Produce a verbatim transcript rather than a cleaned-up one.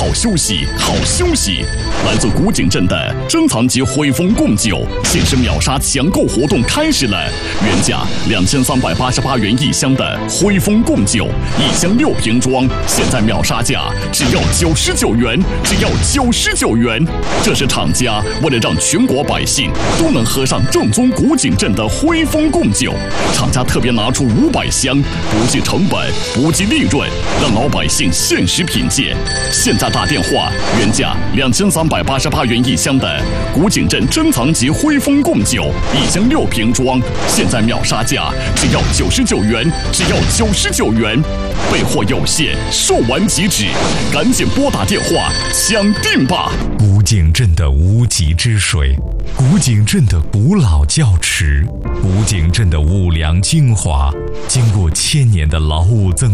好休息，好休息！来自古井镇的珍藏级汇丰贡酒限时秒杀抢购活动开始了，原价两千三百八十八元一箱的汇丰贡酒，一箱六瓶装，现在秒杀价只要九十九元，只要九十九元！这是厂家为了让全国百姓都能喝上正宗古井镇的汇丰贡酒，厂家特别拿出五百箱，不计成本，不计利润，让老百姓限时品鉴。现在打电话，原价两千三百八十八元一箱的古井镇珍藏级汇丰贡酒，一箱六瓶装，现在秒杀价只要九十九元，只要九十九元。备货有限，售完即止，赶紧拨打电话抢订吧！ 古井镇的无极之水，古井镇的古老窖池，古井镇的五粮精华，经过千年的老物增